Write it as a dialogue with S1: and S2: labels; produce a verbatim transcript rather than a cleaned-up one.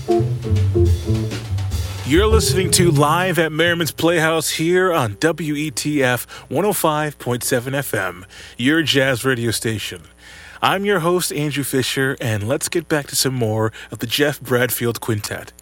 S1: You're listening to Live at Merriman's Playhouse here on W E T F one oh five point seven F M, your jazz radio station. I'm your host, Andrew Fisher, and let's get back to some more of the Jeff Bradfield Quintet.